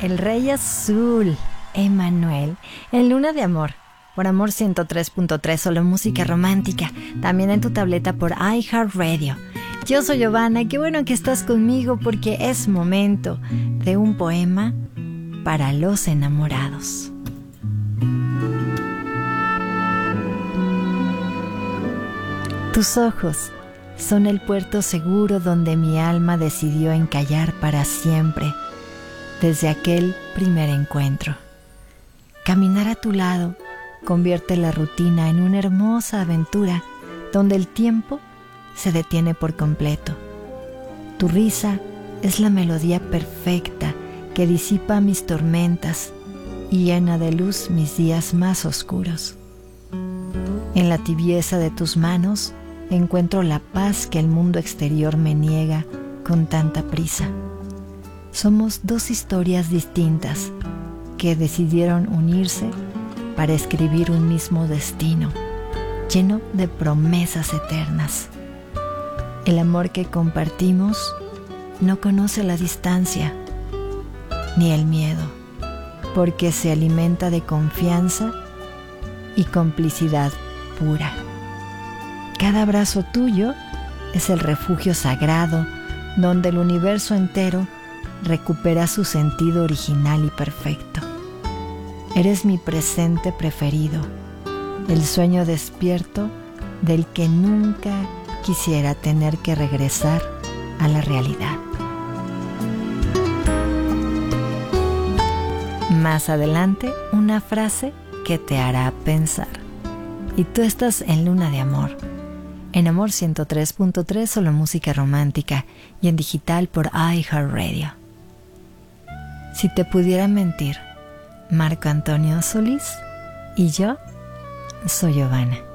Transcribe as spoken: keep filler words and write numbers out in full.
El Rey Azul, Emanuel, en Luna de Amor, por Amor ciento tres punto tres, solo música romántica, también en tu tableta por iHeartRadio. Yo soy Giovanna, qué bueno que estás conmigo porque es momento de un poema para los enamorados. Tus ojos son el puerto seguro donde mi alma decidió encallar para siempre desde aquel primer encuentro. Caminar a tu lado convierte la rutina en una hermosa aventura donde el tiempo se detiene por completo. Tu risa es la melodía perfecta que disipa mis tormentas y llena de luz mis días más oscuros. En la tibieza de tus manos encuentro la paz que el mundo exterior me niega con tanta prisa. Somos dos historias distintas que decidieron unirse para escribir un mismo destino, lleno de promesas eternas. El amor que compartimos no conoce la distancia ni el miedo, porque se alimenta de confianza y complicidad pura. Cada abrazo tuyo es el refugio sagrado donde el universo entero recupera su sentido original y perfecto. Eres mi presente preferido, el sueño despierto del que nunca quisiera tener que regresar a la realidad. Más adelante, una frase que te hará pensar. Y tú estás en Luna de Amor, en Amor ciento tres punto tres, solo música romántica, y en digital por iHeartRadio. Si te pudiera mentir, Marco Antonio Solís, y yo soy Giovanna.